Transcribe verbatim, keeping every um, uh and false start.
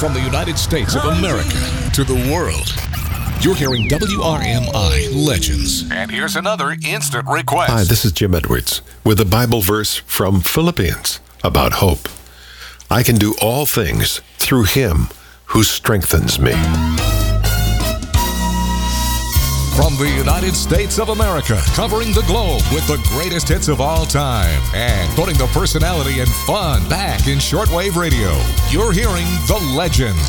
From the United States of America to the world, you're hearing W R M I Legends. And here's another instant request. Hi, this is Jim Edwards with a Bible verse from Philippians about hope. I can do all things through Him who strengthens me. From the United States of America, covering the globe with the greatest hits of all time and putting the personality and fun back in shortwave radio, you're hearing The Legends.